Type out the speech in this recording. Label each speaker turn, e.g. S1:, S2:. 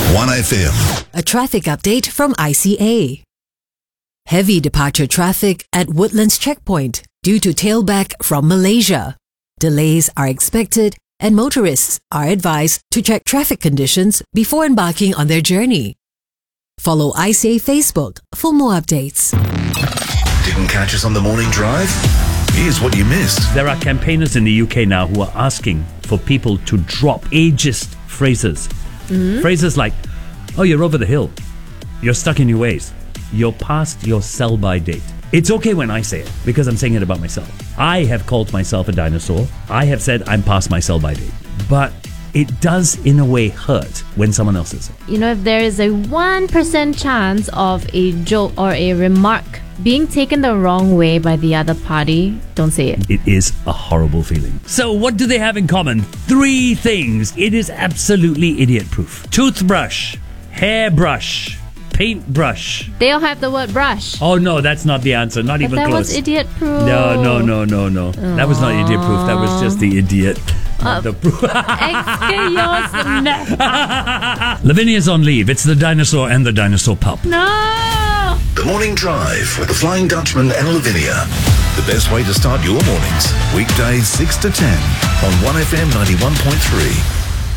S1: 1FM.
S2: A traffic update from ICA. Heavy departure traffic at Woodlands Checkpoint due to tailback from Malaysia. Delays are expected and motorists are advised to check traffic conditions before embarking on their journey. Follow ICA Facebook for more updates.
S1: Didn't catch us on the morning drive? Here's what you missed.
S3: There are campaigners in the UK now who are asking for people to drop ageist phrases. Phrases like, oh, you're over the hill. You're stuck in your ways. You're past your sell-by date. It's okay when I say it, because I'm saying it about myself. I have called myself a dinosaur. I have said I'm past my sell-by date. But it does, in a way, hurt when someone else says it.
S4: You know, if there is a 1% chance of a joke or a remark being taken the wrong way by the other party, don't say it.
S3: It is a horrible feeling. So what do they have in common? 3 things. It is absolutely idiot-proof. Toothbrush, hairbrush, paintbrush.
S4: They all have the word brush.
S3: Oh no, that's not the answer. Not
S4: But
S3: even
S4: that
S3: close.
S4: was idiot-proof.
S3: No. That was not idiot-proof. That was just the idiot. Not the proof. Lavinia's on leave. It's the dinosaur and the dinosaur pup.
S4: No!
S1: The Morning Drive with the Flying Dutchman and Lavinia. The best way to start your mornings. Weekdays 6 to 10 on 1FM 91.3.